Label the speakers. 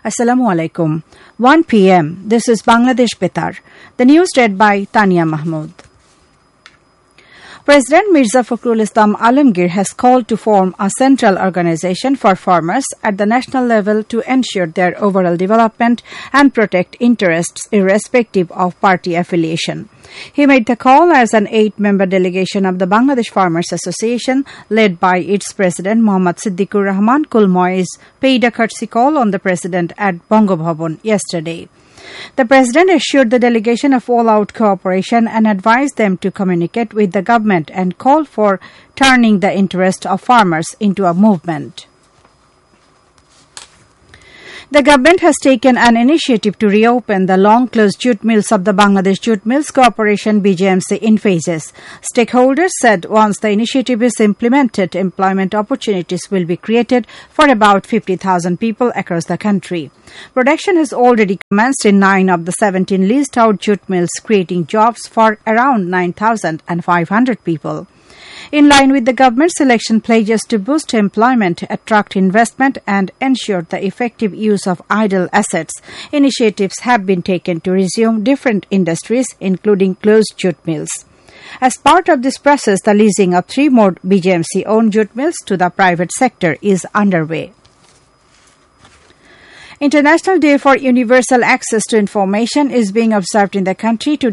Speaker 1: Assalamu alaikum. 1 p.m. This is Bangladesh Betar. The news read by Tania Mahmood. President Mirza Fakhrul Islam Alamgir has called to form a central organization for farmers at the national level to ensure their overall development and protect interests irrespective of party affiliation. He made the call as an 8-member delegation of the Bangladesh Farmers Association, led by its president Mohammad Siddiqur Rahman Kulmois, paid a courtesy call on the president at Bangabhavan yesterday. The president assured the delegation of all-out cooperation and advised them to communicate with the government and call for turning the interest of farmers into a movement. The government has taken an initiative to reopen the long-closed jute mills of the Bangladesh Jute Mills Corporation BJMC in phases. Stakeholders said once the initiative is implemented, employment opportunities will be created for about 50,000 people across the country. Production has already commenced in 9 of the 17 leased-out jute mills, creating jobs for around 9,500 people. In line with the government's election pledges to boost employment, attract investment and ensure the effective use of idle assets, initiatives have been taken to resume different industries, including closed jute mills. As part of this process, the leasing of 3 more BJMC-owned jute mills to the private sector is underway. International Day for Universal Access to Information is being observed in the country to